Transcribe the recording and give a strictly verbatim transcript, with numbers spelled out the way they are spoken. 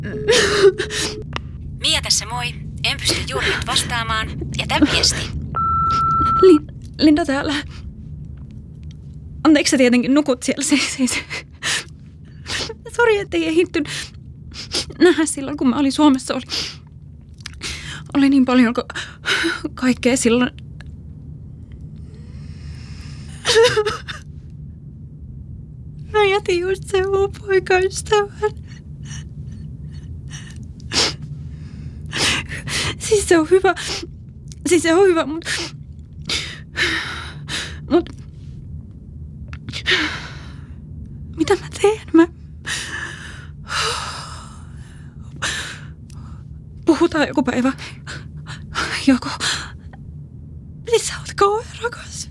Mia tässä moi. En pysty juuri nyt vastaamaan. Jätä viesti. Lin, Linda täällä. Anteeksi sä tietenkin nukut siellä. Siis, siis. Sori, ettei ehitty nähdä silloin, kun mä olin Suomessa. Oli, oli niin paljon ka- kaikkea silloin. Mä jätin just sen mun poikaystävän. Siis se on hyvä. Siis se on hyvä, mut... Mut... Mitä mä teen? Mä... Puhutaan joku päivä. Joko... Siis sä oot kauhean rakas.